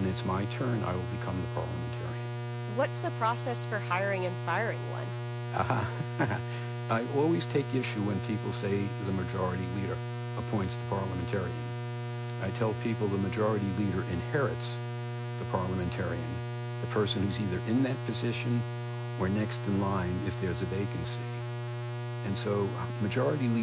when it's my turn, I will become the parliamentarian. What's the process for hiring and firing one? Aha. I always take issue when people say the majority leader appoints the parliamentarian. I tell people the majority leader inherits the parliamentarian, the person who's either in that position or next in line if there's a vacancy. And so majority leader